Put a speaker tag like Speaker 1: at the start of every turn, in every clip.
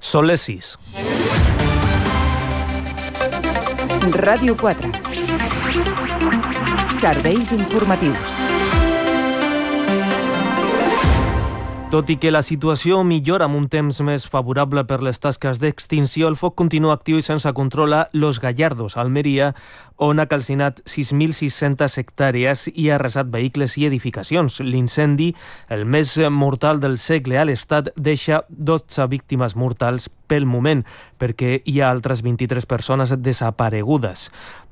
Speaker 1: Són les 6.
Speaker 2: Ràdio 4. Serveis informatius.
Speaker 1: Tot i que la situació millora amb un temps més favorable per les tasques d'extinció, el foc continua actiu i sense control a Los Gallardos, a Almeria, on ha calcinat 6.600 hectàrees i ha arrasat vehicles i edificacions. L'incendi, el més mortal del segle a l'estat, deixa 12 víctimes mortals pel moment, perquè hi ha altres 23 persones desaparegudes.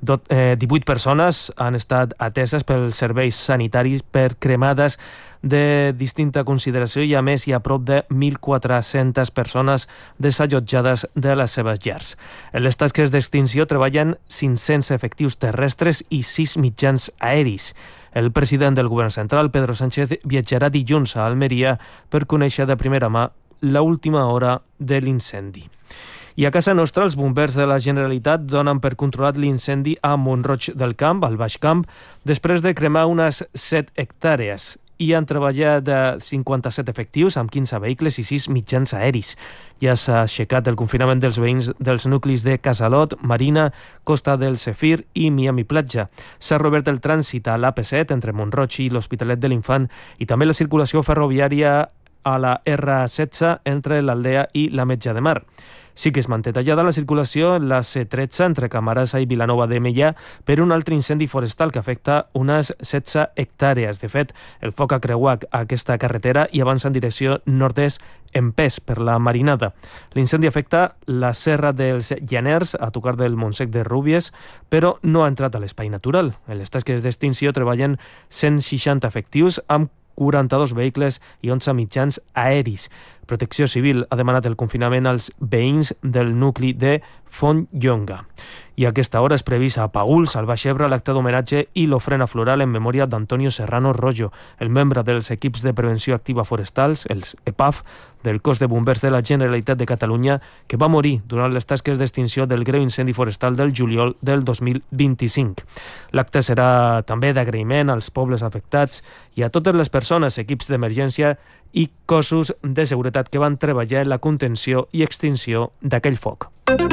Speaker 1: 18 persones han estat ateses pels serveis sanitaris per cremades de distinta consideració i a més hi ha prop de 1.400 persones desallotjades de les seves llars. En les tasques d'extinció treballen 500 efectius terrestres i 6 mitjans aeris. El president del govern central, Pedro Sánchez, viatjarà dilluns a Almeria per conèixer de primera mà l'última hora de l'incendi. I a casa nostra, els bombers de la Generalitat donen per controlat l'incendi a Mont-roig del Camp, al Baix Camp, després de cremar unes 7 hectàrees. Hi han treballat 57 efectius amb 15 vehicles i 6 mitjans aeris. Ja s'ha aixecat el confinament dels veïns dels nuclis de Casalot, Marina, Costa del Sefir i Miami Platja. S'ha reobert el trànsit a l'AP7 entre Mont-roig i l'Hospitalet de l'Infant i també la circulació ferroviària a la R16 entre l'Aldea i la Metja de Mar. Sí que es manté tallada la circulació en la C13 entre Camarasa i Vilanova de Meià per un altre incendi forestal que afecta unes 16 hectàrees. De fet, el foc ha creuat aquesta carretera i avança en direcció nord-est empès per la Marinada. L'incendi afecta la Serra dels Llaners, a tocar del Montsec de Rúbies, però no ha entrat a l'espai natural. En les tasques d'extinció treballen 160 efectius amb 42 vehicles i 11 mitjans aeris. Protecció Civil ha demanat el confinament als veïns del nucli de Fontlonga. I a aquesta hora és previst a Paüls, al Baix Ebre, l'acte d'homenatge i l'ofrena floral en memòria d'Antonio Serrano Royo, el membre dels equips de prevenció activa forestals, els EPAF, del cos de bombers de la Generalitat de Catalunya, que va morir durant les tasques d'extinció del greu incendi forestal del juliol del 2025. L'acte serà també d'agraïment als pobles afectats i a totes les persones, equips d'emergència i cossos de seguretat que van treballar en la contenció i extinció d'aquell foc.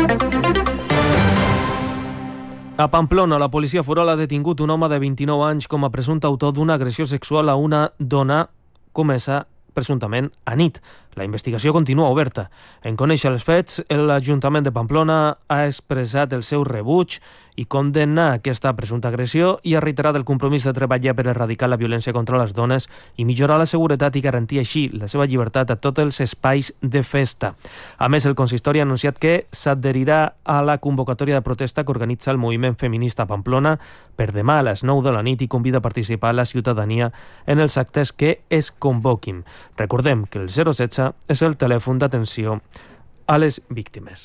Speaker 1: A Pamplona, la policia foral ha detingut un home de 29 anys com a presumpte autor d'una agressió sexual a una dona comesa presumptament a nit. La investigació continua oberta. En conèixer els fets, l'Ajuntament de Pamplona ha expressat el seu rebuig i condemna aquesta presumpta agressió i ha reiterat el compromís de treballar per erradicar la violència contra les dones i millorar la seguretat i garantir així la seva llibertat a tots els espais de festa. A més, el consistori ha anunciat que s'adherirà a la convocatòria de protesta que organitza el moviment feminista a Pamplona per demà a les 9 de la nit i convida a participar la ciutadania en els actes que es convoquin. Recordem que el 016 és el telèfon d'atenció a les víctimes.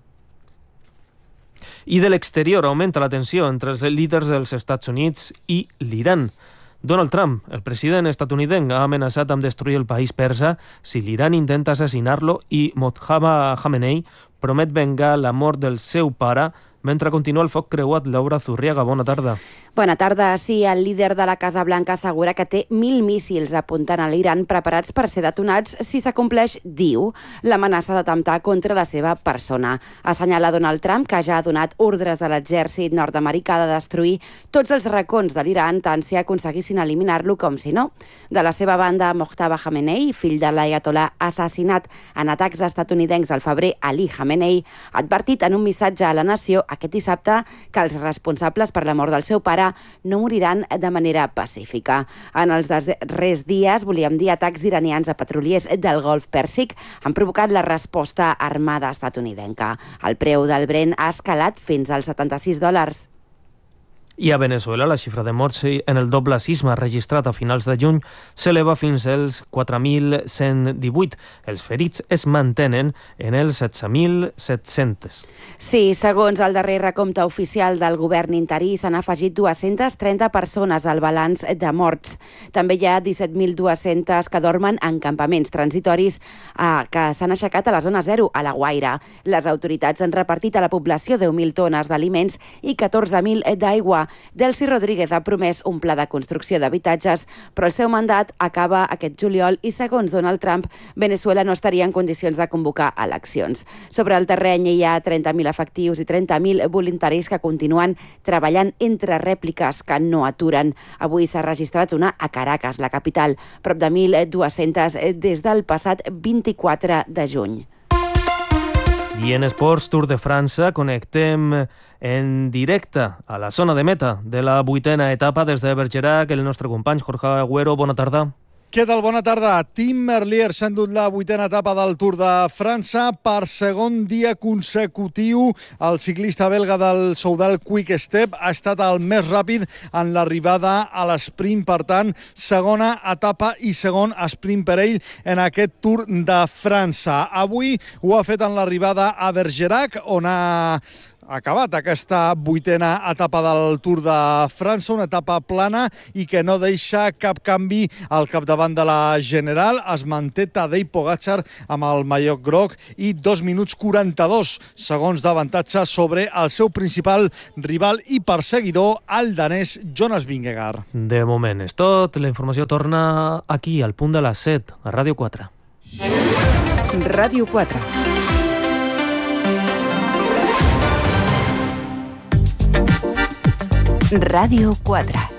Speaker 1: I de l'exterior augmenta la tensió entre els líders dels Estats Units i l'Iran. Donald Trump, el president estatunidenc, ha amenaçat amb destruir el país persa si l'Iran intenta assassinar-lo i Mojtaba Khamenei promet vengar la mort del seu pare mentre continua el foc creuat. Laura Zurriaga, bona tarda.
Speaker 3: Bona tarda. Sí, el líder de la Casa Blanca assegura que té 1.000 míssils apuntant a l'Iran preparats per ser detonats si s'acompleix, diu, l'amenaça d'atemptar contra la seva persona. Assenyala Donald Trump que ja ha donat ordres a l'exèrcit nord-americà de destruir tots els racons de l'Iran tant si aconseguissin eliminar-lo com si no. De la seva banda, Mojtaba Khamenei, fill de l'Ayatollah assassinat en atacs estatunidencs al febrer Ali Khamenei, ha advertit en un missatge a la nació aquest dissabte que els responsables per la mort del seu pare no moriran de manera pacífica. En els darrers dies, volíem dir, atacs iranians a petroliers del Golf Pèrsic han provocat la resposta armada estatunidenca. El preu del Brent ha escalat fins als $76.
Speaker 1: I a Venezuela, la xifra de morts en el doble sisme registrat a finals de juny s'eleva fins als 4.118. Els ferits es mantenen en els 16.700.
Speaker 3: Sí, segons el darrer recompte oficial del govern interí, s'han afegit 230 persones al balanç de morts. També hi ha 17.200 que dormen en campaments transitoris que s'han aixecat a la zona 0, a la Guaira. Les autoritats han repartit a la població 10.000 tones d'aliments i 14.000 d'aigua. Europa. Delcy Rodríguez ha promès un pla de construcció d'habitatges, però el seu mandat acaba aquest juliol i, segons Donald Trump, Venezuela no estaria en condicions de convocar eleccions. Sobre el terreny hi ha 30.000 efectius i 30.000 voluntaris que continuen treballant entre rèpliques que no aturen. Avui s'ha registrat una a Caracas, la capital, prop de 1.200 des del passat 24 de juny.
Speaker 1: I en esports, Tour de França, connectem en directe a la zona de meta de la 8a etapa des de Bergerac. El nostre company Jorge Agüero, bona tarda.
Speaker 4: Què tal? Bona tarda. Tim Merlier s'ha endut la 8a etapa del Tour de França. Per segon dia consecutiu, el ciclista belga del Soudal Quick Step ha estat el més ràpid en l'arribada a l'esprint. Per tant, segona etapa i segon sprint per ell en aquest Tour de França. Avui ho ha fet en l'arribada a Bergerac, on ha acabat aquesta 8a etapa del Tour de França, una etapa plana i que no deixa cap canvi al capdavant de la general. Es manté Tadej Pogačar amb el maillot groc i 2 minuts 42 segons d'avantatge sobre el seu principal rival i perseguidor, el danès Jonas Vingegaard.
Speaker 1: De moment és tot. La informació torna aquí, al punt de les 7, a Ràdio 4.
Speaker 2: Ràdio 4. Ràdio 4.